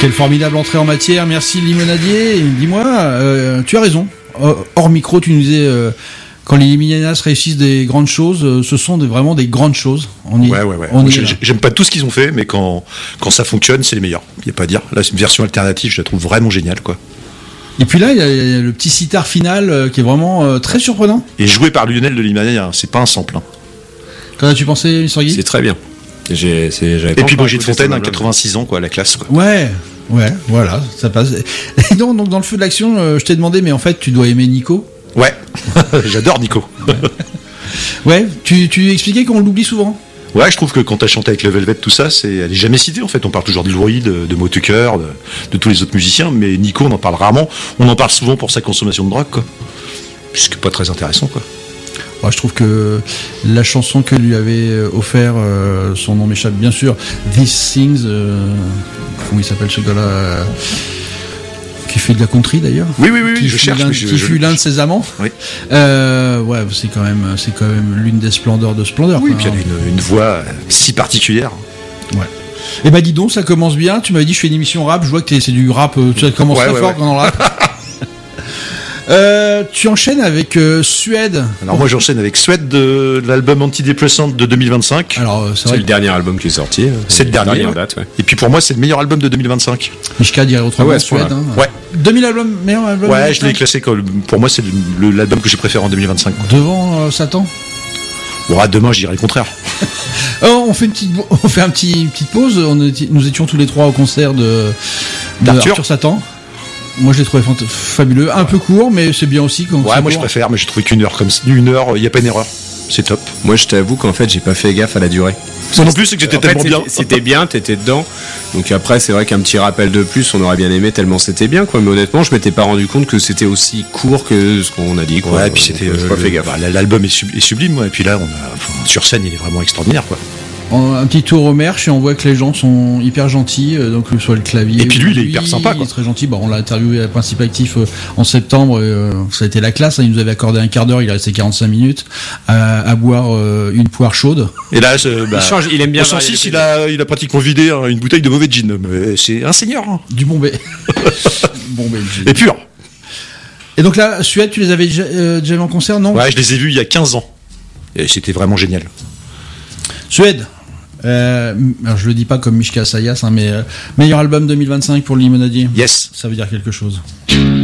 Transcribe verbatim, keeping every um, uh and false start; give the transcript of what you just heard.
Quelle formidable entrée en matière, merci Limonadier. Dis-moi, euh, tu as raison. Hors micro, tu nous disais euh, quand les Limonadias réussissent des grandes choses, euh, ce sont des, vraiment des grandes choses. On y, ouais, ouais, ouais. On y J'aime pas tout ce qu'ils ont fait, mais quand, quand ça fonctionne, c'est les meilleurs. Il n'y a pas à dire. Là, c'est une version alternative, je la trouve vraiment géniale, quoi. Et puis là, il y, y a le petit sitar final euh, qui est vraiment euh, très surprenant. Et joué par Lionel de Limonadier, hein, c'est pas un sample. Hein. Qu'en as-tu pensé, mister Guy ? C'est très bien. J'ai, c'est, Et puis Brigitte Fontaine, hein, quatre-vingt-six ans, quoi, la classe. Quoi. Ouais, ouais, voilà, ça passe. Et donc, donc dans le feu de l'action, euh, je t'ai demandé, mais en fait, tu dois aimer Nico ? Ouais, j'adore Nico. Ouais, ouais tu, tu expliquais qu'on l'oublie souvent. Ouais, je trouve que quand t'as chanté avec le Velvet, tout ça, c'est, elle est jamais citée en fait. On parle toujours de Louis, de, de Mo Tucker, de, de tous les autres musiciens, mais Nico, on en parle rarement. On en parle souvent pour sa consommation de drogue, quoi. Puisque pas très intéressant, quoi. Moi, je trouve que la chanson que lui avait offert, euh, son nom m'échappe bien sûr, These Things, euh, comment il s'appelle ce gars-là, euh, qui fait de la country d'ailleurs. Oui, oui, oui, qui je cherche. L'un, mais qui je, fut je, l'un de ses amants. Oui. Euh, ouais, c'est quand même, c'est quand même l'une des splendeurs de splendeur. Oui, quoi, puis hein. elle a une, une voix si particulière. Ouais. Et bah dis donc, ça commence bien. Tu m'avais dit je fais une émission rap. Je vois que c'est du rap. Tu ça commence ouais, très ouais, fort ouais. pendant le rap. Euh, tu enchaînes avec euh, Suède. Alors moi j'enchaîne avec Suède de, de l'album Antidépressante de deux mille vingt-cinq. Alors c'est, c'est vrai le dernier album qui est sorti. C'est le dernier. Ouais. Date, ouais. Et puis pour moi c'est le meilleur album de deux mille vingt-cinq. Mishka dirait autrement. Ah ouais, Suède. voilà. Hein. Ouais. deux mille albums, meilleur album. Ouais, je l'ai classé comme pour moi c'est le, le, l'album que j'ai préféré en deux mille vingt-cinq. Quoi. Devant euh, Satan. Ouais, demain je dirais le contraire. Oh, on fait une petite, on fait un petit, une petite pause. On était, nous étions tous les trois au concert de, de Arthur. Arthur Satan. Moi, je l'ai trouvé fant- fabuleux, un ouais. peu court, mais c'est bien aussi. Quand ouais, moi court. je préfère, mais j'ai trouvé qu'une heure comme une heure, il y a pas une erreur. C'est top. Moi, je t'avoue qu'en fait, j'ai pas fait gaffe à la durée. Ça non plus, c'est que j'étais en tellement fait, bien. C'était, c'était bien, t'étais dedans. Donc après, c'est vrai qu'un petit rappel de plus, on aurait bien aimé tellement c'était bien, quoi. Mais honnêtement, je m'étais pas rendu compte que c'était aussi court que ce qu'on a dit, quoi. Ouais, et puis c'était. Donc, euh, pas le, fait gaffe. Bah, l'album est, sub, est sublime, ouais. Et puis là, on a, enfin, sur scène, il est vraiment extraordinaire, quoi. Un petit tour au Merch et on voit que les gens sont hyper gentils, donc que ce soit le clavier. Et puis lui, il est hyper sympa, quoi. Il est très gentil. Bon, on l'a interviewé à Principe Actif euh, en septembre. Et, euh, ça a été la classe. Hein, il nous avait accordé un quart d'heure. Il est resté quarante-cinq minutes à, à boire euh, une poire chaude. Et là, euh, bah, il change. Il aime bien. Au cent six, il a, il a pratiquement vidé hein, une bouteille de mauvais gin. Mais c'est un seigneur. Hein. Du Bombay. Bombay gin. Et pur. Et donc là, Suède, tu les avais déjà, euh, déjà vu en concert, non ? Ouais, je les ai vus il y a quinze ans. Et c'était vraiment génial. Suède. Euh, alors je le dis pas comme Mishka Sayas, hein, mais euh, meilleur album deux mille vingt-cinq pour le Limonadier. Yes. Ça veut dire quelque chose.